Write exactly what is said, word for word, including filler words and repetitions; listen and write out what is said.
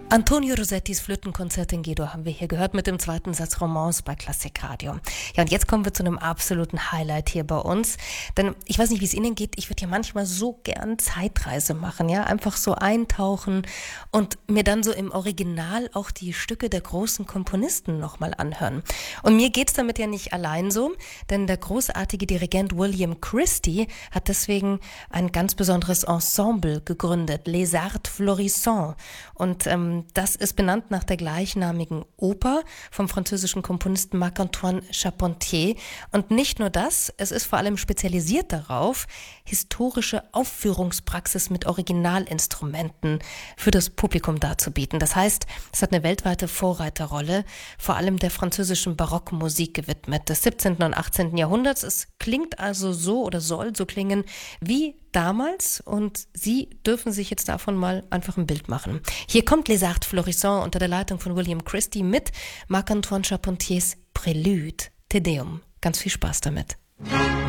Antonio Rosettis Flötenkonzert in G-Dur haben wir hier gehört mit dem zweiten Satz Romance bei Klassikradio. Ja, und jetzt kommen wir zu einem absoluten Highlight hier bei uns. Denn ich weiß nicht, wie es Ihnen geht, ich würde ja manchmal so gern Zeitreise machen, ja, einfach so eintauchen und mir dann so im Original auch die Stücke der großen Komponisten nochmal anhören. Und mir geht's damit ja nicht allein so, denn der großartige Dirigent William Christie hat deswegen ein ganz besonderes Ensemble gegründet, Les Arts Florissants. Und ähm, das ist benannt nach der gleichnamigen Oper vom französischen Komponisten Marc-Antoine Charpentier. Und nicht nur das, es ist vor allem spezialisiert darauf, historische Aufführungspraxis mit Originalinstrumenten für das Publikum darzubieten. Das heißt, es hat eine weltweite Vorreiterrolle, vor allem der französischen Barockmusik gewidmet, des siebzehnten und achtzehnten Jahrhunderts. Es klingt also so oder soll so klingen wie damals und Sie dürfen sich jetzt davon mal einfach ein Bild machen. Hier kommt Les Arts Florissants unter der Leitung von William Christie mit Marc-Antoine Charpentiers Prélude, Te Deum. Ganz viel Spaß damit.